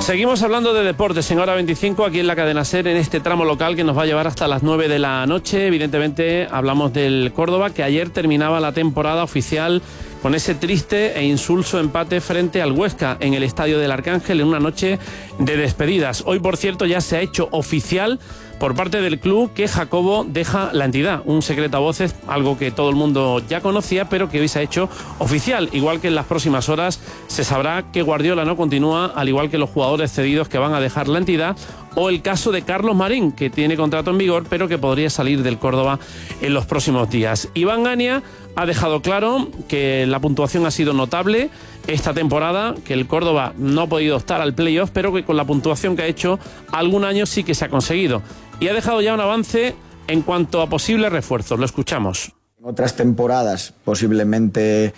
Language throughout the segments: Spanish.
Seguimos hablando de deportes en Hora 25 aquí en la cadena SER, en este tramo local que nos va a llevar hasta las 9 de la noche. Evidentemente hablamos del Córdoba, que ayer terminaba la temporada oficial con ese triste e insulso empate frente al Huesca en el Estadio del Arcángel en una noche de despedidas. Hoy, por cierto, ya se ha hecho oficial por parte del club que Jacobo deja la entidad. Un secreto a voces, algo que todo el mundo ya conocía, pero que hoy se ha hecho oficial. Igual que en las próximas horas se sabrá que Guardiola no continúa, al igual que los jugadores cedidos que van a dejar la entidad, o el caso de Carlos Marín, que tiene contrato en vigor, pero que podría salir del Córdoba en los próximos días. Iván Ania ha dejado claro que la puntuación ha sido notable esta temporada, que el Córdoba no ha podido optar al playoff, pero que con la puntuación que ha hecho algún año sí que se ha conseguido. Y ha dejado ya un avance en cuanto a posibles refuerzos. Lo escuchamos. En otras temporadas, posiblemente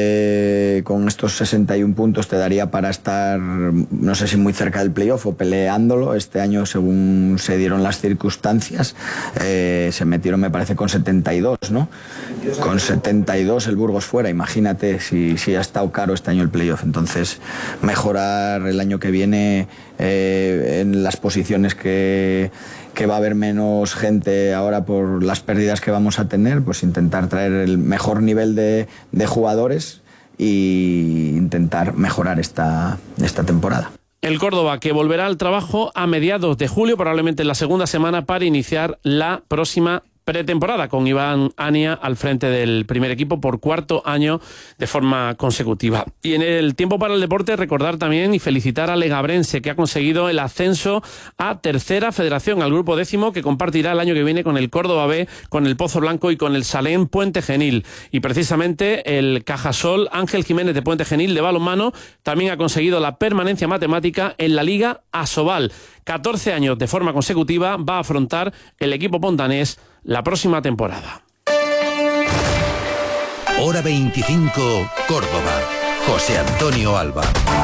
con estos 61 puntos te daría para estar, no sé si muy cerca del playoff o peleándolo. Este año, según se dieron las circunstancias, se metieron, me parece, con 72, ¿no? Con 72 el Burgos fuera. Imagínate si ha estado caro este año el playoff. Entonces, mejorar el año que viene en las posiciones que va a haber menos gente ahora por las pérdidas que vamos a tener, pues intentar traer el mejor nivel de jugadores e intentar mejorar esta temporada. El Córdoba, que volverá al trabajo a mediados de julio, probablemente en la segunda semana, para iniciar la próxima pretemporada, con Iván Ania al frente del primer equipo por cuarto año de forma consecutiva. Y en el tiempo para el deporte, recordar también y felicitar a Legabrense, que ha conseguido el ascenso a tercera federación, al grupo décimo, que compartirá el año que viene con el Córdoba B, con el Pozo Blanco y con el Salén Puente Genil. Y precisamente el Cajasol Ángel Jiménez de Puente Genil de balonmano también ha conseguido la permanencia matemática en la Liga Asobal. 14 años de forma consecutiva va a afrontar el equipo pontanés la próxima temporada. Hora 25, Córdoba. José Antonio Alba.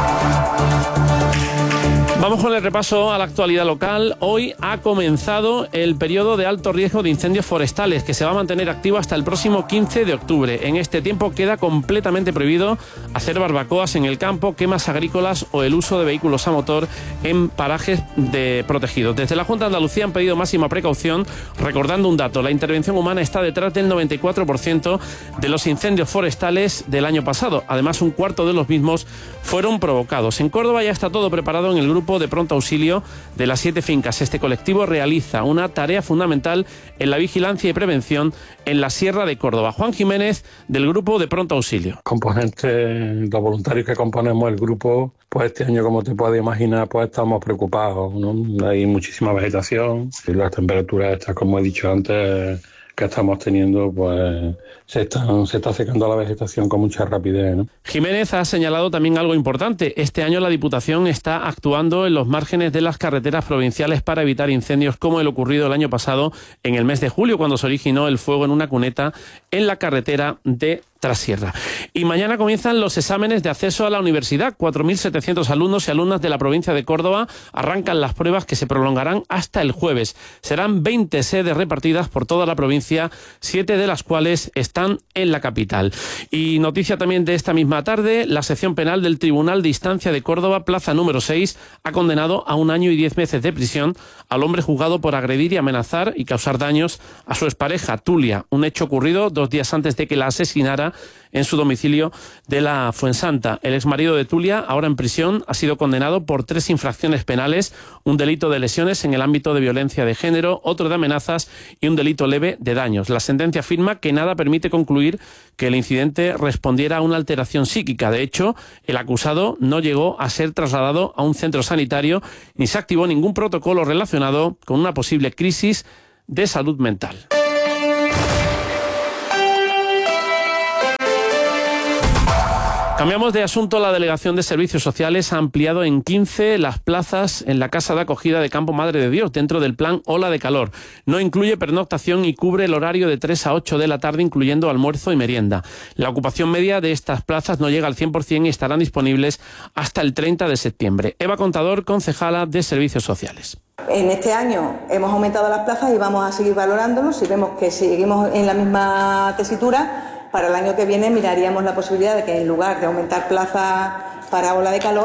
Vamos con el repaso a la actualidad local. Hoy ha comenzado el periodo de alto riesgo de incendios forestales, que se va a mantener activo hasta el próximo 15 de octubre. En este tiempo queda completamente prohibido hacer barbacoas en el campo, quemas agrícolas o el uso de vehículos a motor en parajes protegidos. Desde la Junta de Andalucía han pedido máxima precaución, recordando un dato: la intervención humana está detrás del 94% de los incendios forestales del año pasado. Además, un cuarto de los mismos fueron provocados. En Córdoba ya está todo preparado en el grupo de pronto auxilio de las 7 fincas. Este colectivo realiza una tarea fundamental en la vigilancia y prevención en la Sierra de Córdoba. Juan Jiménez, del grupo de pronto auxilio. Componentes, los voluntarios que componemos el grupo, pues este año, como te puedes imaginar, pues estamos preocupados, ¿no? Hay muchísima vegetación y las temperaturas estas, como he dicho antes, que estamos teniendo, pues se está secando la vegetación con mucha rapidez, ¿no? Jiménez ha señalado también algo importante. Este año la Diputación está actuando en los márgenes de las carreteras provinciales para evitar incendios como el ocurrido el año pasado en el mes de julio, cuando se originó el fuego en una cuneta en la carretera de Trasierra. Y mañana comienzan los exámenes de acceso a la universidad. 4.700 alumnos y alumnas de la provincia de Córdoba arrancan las pruebas, que se prolongarán hasta el jueves. Serán 20 sedes repartidas por toda la provincia, 7 de las cuales están en la capital. Y noticia también de esta misma tarde: la sección penal del Tribunal de Instancia de Córdoba, plaza número 6, ha condenado a 1 año y 10 meses de prisión al hombre juzgado por agredir y amenazar y causar daños a su expareja, Tulia. Un hecho ocurrido 2 días antes de que la asesinara en su domicilio de la Fuensanta. El exmarido de Tulia, ahora en prisión, ha sido condenado por 3 infracciones penales: un delito de lesiones en el ámbito de violencia de género, otro de amenazas y un delito leve de daños. La sentencia afirma que nada permite concluir que el incidente respondiera a una alteración psíquica. De hecho, el acusado no llegó a ser trasladado a un centro sanitario ni se activó ningún protocolo relacionado con una posible crisis de salud mental. Cambiamos de asunto. La Delegación de Servicios Sociales ha ampliado en 15 las plazas en la Casa de Acogida de Campo Madre de Dios, dentro del plan Ola de Calor. No incluye pernoctación y cubre el horario de 3 a 8 de la tarde, incluyendo almuerzo y merienda. La ocupación media de estas plazas no llega al 100% y estarán disponibles hasta el 30 de septiembre. Eva Contador, concejala de Servicios Sociales. En este año hemos aumentado las plazas y vamos a seguir valorándolo. Si vemos que seguimos en la misma tesitura, para el año que viene miraríamos la posibilidad de que, en lugar de aumentar plazas para ola de calor,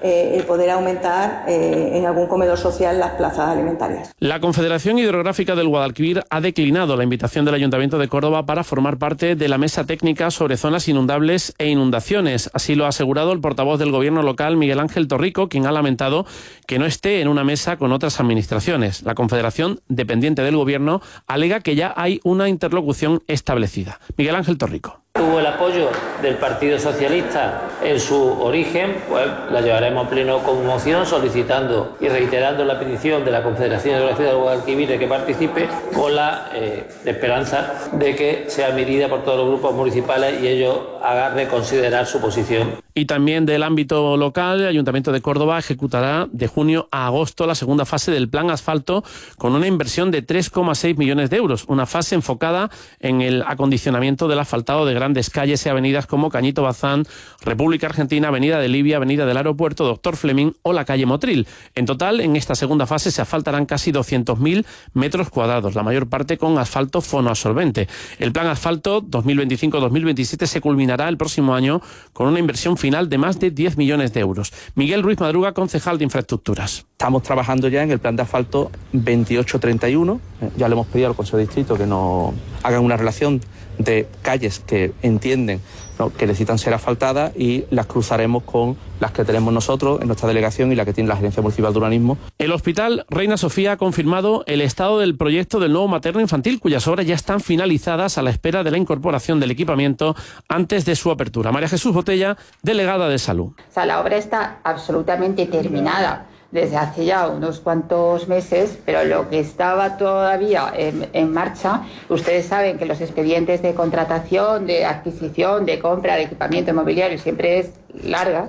el poder aumentar en algún comedor social las plazas alimentarias. La Confederación Hidrográfica del Guadalquivir ha declinado la invitación del Ayuntamiento de Córdoba para formar parte de la mesa técnica sobre zonas inundables e inundaciones. Así lo ha asegurado el portavoz del Gobierno local, Miguel Ángel Torrico, quien ha lamentado que no esté en una mesa con otras administraciones. La Confederación, dependiente del Gobierno, alega que ya hay una interlocución establecida. Miguel Ángel Torrico. Tuvo el apoyo del Partido Socialista en su origen, pues la llevaremos a pleno con moción solicitando y reiterando la petición de la Confederación Hidrográfica del Guadalquivir de que participe, con la esperanza de que sea medida por todos los grupos municipales y ello haga reconsiderar su posición. Y también del ámbito local, el Ayuntamiento de Córdoba ejecutará de junio a agosto la segunda fase del Plan Asfalto con una inversión de 3,6 millones de euros, una fase enfocada en el acondicionamiento del asfaltado de grandes calles y avenidas como Cañito Bazán, República Argentina, Avenida de Libia, Avenida del Aeropuerto, Doctor Fleming o la calle Motril. En total, en esta segunda fase se asfaltarán casi 200.000 metros cuadrados, la mayor parte con asfalto fonoabsorbente. El Plan Asfalto 2025-2027 se culminará el próximo año con una inversión final de más de 10 millones de euros. Miguel Ruiz Madruga, concejal de Infraestructuras. Estamos trabajando ya en el plan de asfalto 2831. Ya le hemos pedido al Consejo de Distrito que nos hagan una relación de calles que entienden, ¿no?, que necesitan ser asfaltadas, y las cruzaremos con las que tenemos nosotros en nuestra delegación y la que tiene la Gerencia Municipal de Urbanismo. El Hospital Reina Sofía ha confirmado el estado del proyecto del nuevo materno-infantil, cuyas obras ya están finalizadas a la espera de la incorporación del equipamiento antes de su apertura. María Jesús Botella, delegada de Salud. O sea, la obra está absolutamente terminada desde hace ya unos cuantos meses, pero lo que estaba todavía en marcha, ustedes saben que los expedientes de contratación, de adquisición, de compra de equipamiento inmobiliario siempre es larga.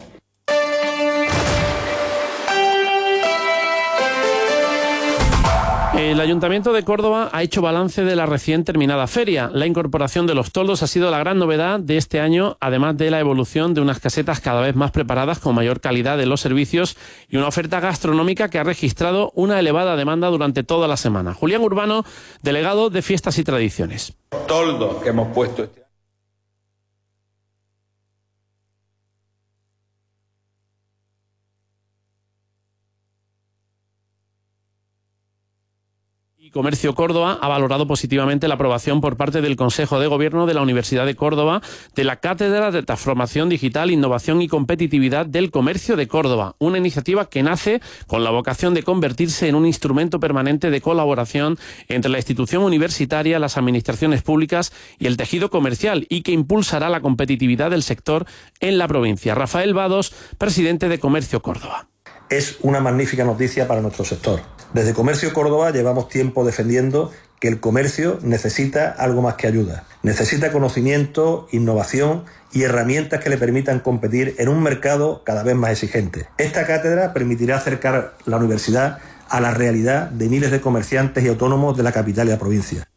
El Ayuntamiento de Córdoba ha hecho balance de la recién terminada feria. La incorporación de los toldos ha sido la gran novedad de este año, además de la evolución de unas casetas cada vez más preparadas con mayor calidad de los servicios y una oferta gastronómica que ha registrado una elevada demanda durante toda la semana. Julián Urbano, delegado de Fiestas y Tradiciones. Toldos que hemos puesto este año. Comercio Córdoba ha valorado positivamente la aprobación por parte del Consejo de Gobierno de la Universidad de Córdoba de la Cátedra de Transformación Digital, Innovación y Competitividad del Comercio de Córdoba, una iniciativa que nace con la vocación de convertirse en un instrumento permanente de colaboración entre la institución universitaria, las administraciones públicas y el tejido comercial, y que impulsará la competitividad del sector en la provincia. Rafael Vados, presidente de Comercio Córdoba. Es una magnífica noticia para nuestro sector. Desde Comercio Córdoba llevamos tiempo defendiendo que el comercio necesita algo más que ayuda. Necesita conocimiento, innovación y herramientas que le permitan competir en un mercado cada vez más exigente. Esta cátedra permitirá acercar la universidad a la realidad de miles de comerciantes y autónomos de la capital y la provincia.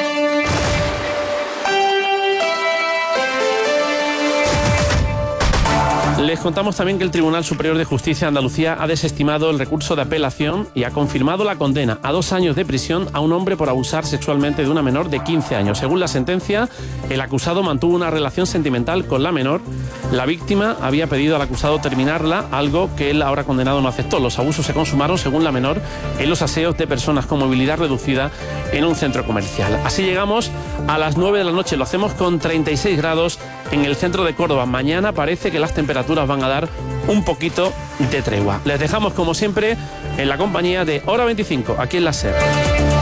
Les contamos también que el Tribunal Superior de Justicia de Andalucía ha desestimado el recurso de apelación y ha confirmado la condena a 2 años de prisión a un hombre por abusar sexualmente de una menor de 15 años. Según la sentencia, el acusado mantuvo una relación sentimental con la menor. La víctima había pedido al acusado terminarla, algo que él, ahora condenado, no aceptó. Los abusos se consumaron, según la menor, en los aseos de personas con movilidad reducida en un centro comercial. Así llegamos a las 9 de la noche. Lo hacemos con 36 grados en el centro de Córdoba. Mañana parece que las temperaturas van a dar un poquito de tregua. Les dejamos, como siempre, en la compañía de Hora 25, aquí en la SER.